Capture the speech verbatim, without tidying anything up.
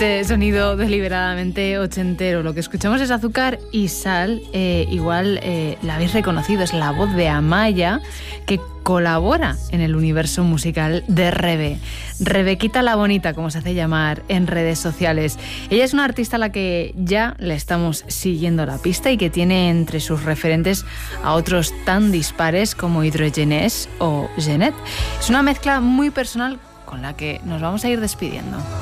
Este sonido deliberadamente ochentero. Lo que escuchamos es Azúcar y Sal. Eh, igual eh, la habéis reconocido, es la voz de Amaya, que colabora en el universo musical de Rebe. Rebequita la Bonita, como se hace llamar en redes sociales. Ella es una artista a la que ya le estamos siguiendo la pista y que tiene entre sus referentes a otros tan dispares como Hydrogenés o Genet. Es una mezcla muy personal con la que nos vamos a ir despidiendo.